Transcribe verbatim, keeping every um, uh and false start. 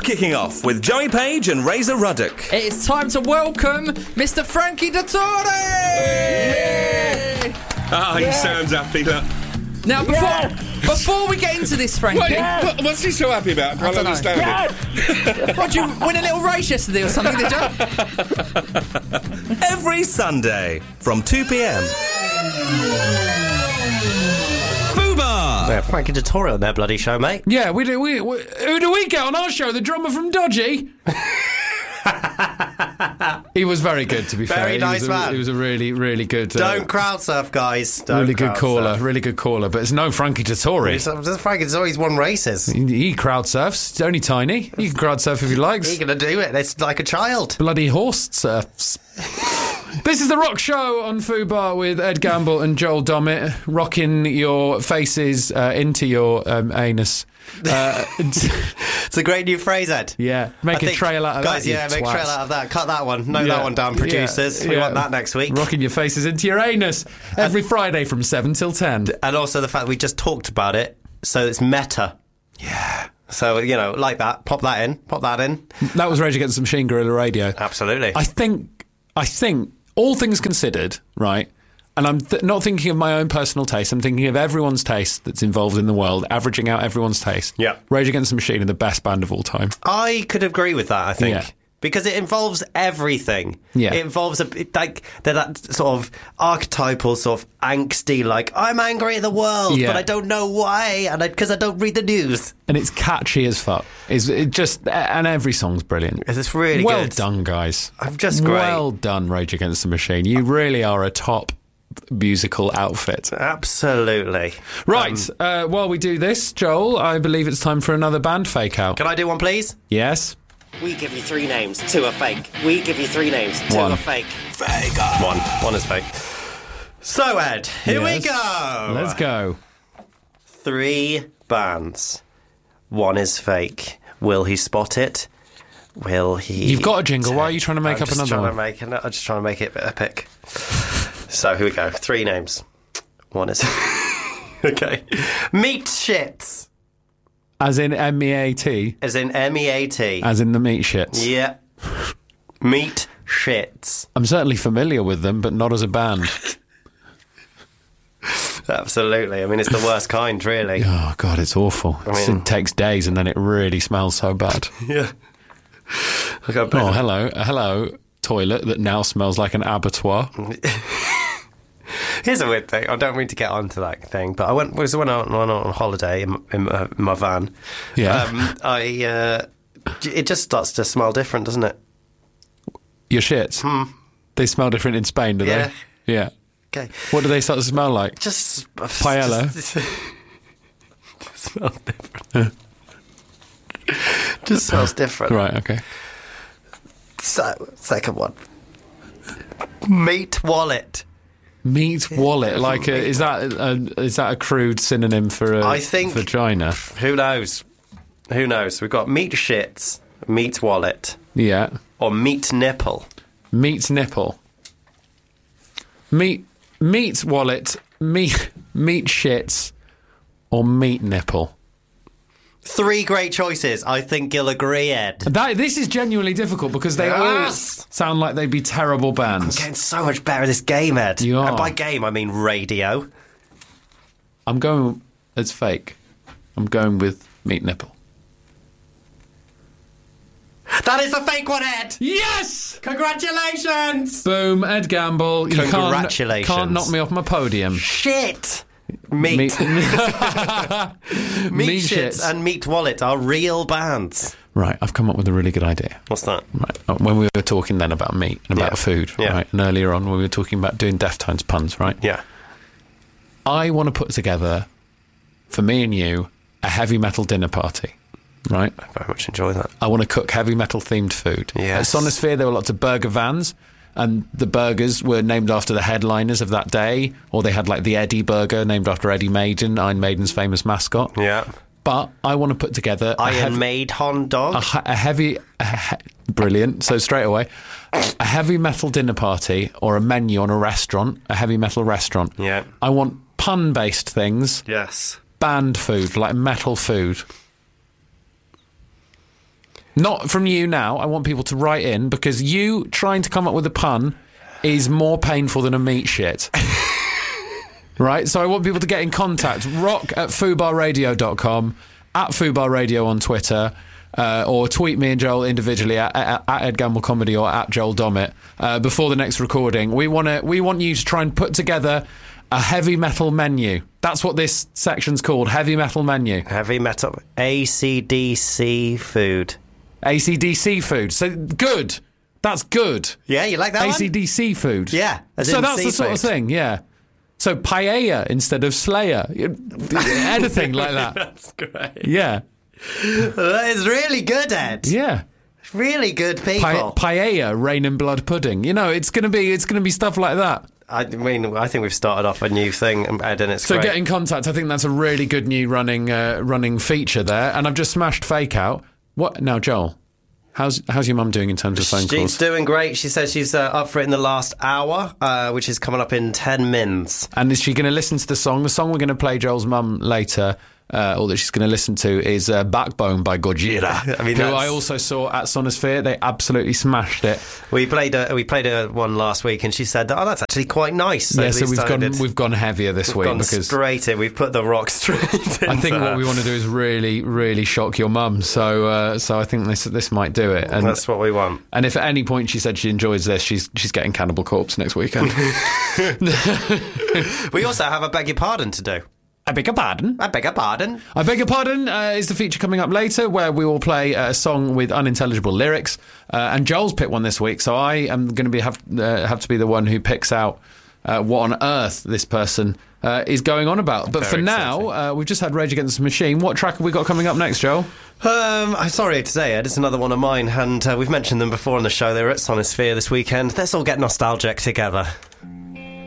kicking off with Joey Page and Razor Ruddock. It's time to welcome Mister Frankie Dettori! Ah, oh, he sounds happy, look. Now, before yes! before we get into this, Frankie... What, yes! what, what's he so happy about? I can't I understand yes! it. What, did you win a little race yesterday or something, did you? Every Sunday from two p.m. Fubar! Yeah, Frankie Dettori on their bloody show, mate. Yeah, we do. We, we, who do we get on our show? The drummer from Dodgy? He was very good, to be very fair. Very nice he man. A, he was a really, really good... Uh, Don't crowd surf, guys. Don't really good crowd caller. Surf. Really good caller. But it's no Frankie Dettori. Frankie Dettori's won races. He, he crowd surfs. It's only tiny. He can crowd surf if he likes. He's going to do it. It's like a child. Bloody horse surfs. This is The Rock Show on Fubar with Ed Gamble and Joel Dommett, rocking your faces uh, into your um, anus. Uh, it's a great new phrase, Ed. Yeah, make I a think, trail out of guys, that. Yeah, make a trail out of that. Cut that one. Note yeah. that one down, producers. Yeah. We yeah. want that next week. Rocking your faces into your anus every and, Friday from seven till ten. And also the fact we just talked about it, so it's meta. Yeah. So, you know, like that. Pop that in. Pop that in. That was Rage Against the Machine Guerrilla Radio. Absolutely. I think, I think, all things considered, right, and I'm th- not thinking of my own personal taste, I'm thinking of everyone's taste that's involved in the world, averaging out everyone's taste. Yeah. Rage Against the Machine are the best band of all time. I could agree with that, I think. Yeah. Because it involves everything. Yeah. It involves, a, it, like, they're that sort of archetypal, sort of angsty, like, I'm angry at the world, yeah. but I don't know why, and because I, I don't read the news. And it's catchy as fuck. It's it just, and every song's brilliant. It's really well good. Well done, guys. I'm just great. Well done, Rage Against the Machine. You really are a top musical outfit. Absolutely. Right, um, uh, while we do this, Joel, I believe it's time for another band fake out. Can I do one, please? Yes. We give you three names to a fake. We give you three names to one. a fake. Fake. One. One is fake. So, Ed, here yes. we go. Let's go. Three bands. One is fake. Will he spot it? Will he... You've got a jingle. Why are you trying to make I'm up just another trying one? To make it, I'm just trying to make it epic. So, here we go. Three names. One is... okay. Meat shits. As in M E A T? As in M E A T. As in the meat shits? Yeah. Meat shits. I'm certainly familiar with them, but not as a band. Absolutely. I mean, it's the worst kind, really. Oh, God, it's awful. I mean, it takes days and then it really smells so bad. Yeah. Oh, hello. Hello, toilet that now smells like an abattoir. Here's a weird thing. I don't mean to get onto that thing, but I went was when I went on holiday in, in, uh, in my van. Yeah. Um, I uh, it just starts to smell different, doesn't it? Your shits. Hmm. They smell different in Spain, do yeah. they? Yeah. Okay. What do they start to smell like? Just paella. Just, just smells different. Just smells different. Right. Okay. So, second one. Meat wallet. Meat wallet, like a, is that a, is that a crude synonym for a I think, vagina? Who knows? Who knows? We've got meat shits, meat wallet, yeah, or meat nipple. Meat nipple, meat meat wallet, meat meat shits, or meat nipple. Three great choices. I think you'll agree, Ed. That, this is genuinely difficult because they yes! all sound like they'd be terrible bands. I'm getting so much better at this game, Ed. You are. And by game, I mean radio. I'm going... It's fake. I'm going with meat nipple. That is the fake one, Ed! Yes! Congratulations! Boom, Ed Gamble. You Congratulations. Can't, can't knock me off my podium. Shit! Meat. Meat, meat meat shits shits and meat wallet are real bands. Right, I've come up with a really good idea. What's that? Right, when we were talking then about meat and about Yeah. food, Yeah. right, and earlier on when we were talking about doing Deftones puns, right? Yeah. I want to put together, for me and you, a heavy metal dinner party, right? I very much enjoy that. I want to cook heavy metal themed food. Yes. At Sonosphere, there were lots of burger vans, and the burgers were named after the headliners of that day, or they had like the Eddie burger named after Eddie Maiden, Iron Maiden's famous mascot. Yeah. But I want to put together Iron a heavy, Maid Hon Dog. a, a heavy, a he- brilliant. So straight away, a heavy metal dinner party or a menu on a restaurant, a heavy metal restaurant. Yeah. I want pun-based things, Yes. band food, like metal food. Not from you now. I want people to write in because you trying to come up with a pun is more painful than a meat shit. Right? So I want people to get in contact. Rock at fubar radio dot com, at Fubar Radio on Twitter, uh, or tweet me and Joel individually at, at, at Ed Gamble Comedy or at Joel Dommett uh, before the next recording. We want to. We want you to try and put together a heavy metal menu. That's what this section's called, heavy metal menu. Heavy metal. A C D C food. A C D C food. So good. That's good. Yeah, you like that A C D C one? food. Yeah. As So in that's the seafood. sort of thing, yeah. So paella instead of Slayer. Anything like that. That's great. Yeah. That is really good, Ed. Yeah. Really good people. Pa- paella, rain and blood pudding. You know, it's gonna be it's gonna be stuff like that. I mean, I think we've started off a new thing, Ed, and it's So great. get in contact. I think that's a really good new running uh, running feature there. And I've just smashed Fake Out. What now, Joel? How's how's your mum doing in terms of phone She's calls? doing great. She says she's uh, up for it in the last hour, uh, which is coming up in ten mins. And is she going to listen to the song? The song we're going to play Joel's mum later, uh, or that she's going to listen to, is uh, Backbone by Gojira, I mean, who that's- I also saw at Sonosphere. They absolutely smashed it. We played a, we played a one last week, and she said, "Oh, that's actually quite nice." So yeah, at so least we've I gone did- we've gone heavier this we've week gone because straight in. We've put the rock straight in. I think what we want to do is really, really shock your mum. So, uh, so I think this this might do it. And That's what we want. and if at any point she said she enjoys this, she's she's getting Cannibal Corpse next weekend. We also have a beg your pardon to do. I beg your pardon. I beg your pardon. I beg your pardon uh, is the feature coming up later where we will play a song with unintelligible lyrics. Uh, and Joel's picked one this week, so I am going to be have, uh, have to be the one who picks out uh, what on earth this person uh, is going on about. But Very for now, uh, we've just had Rage Against the Machine. What track have we got coming up next, Joel? Um, I'm sorry to say, Ed, it's another one of mine, and uh, we've mentioned them before on the show. They were at Sonosphere this weekend. Let's all get nostalgic together.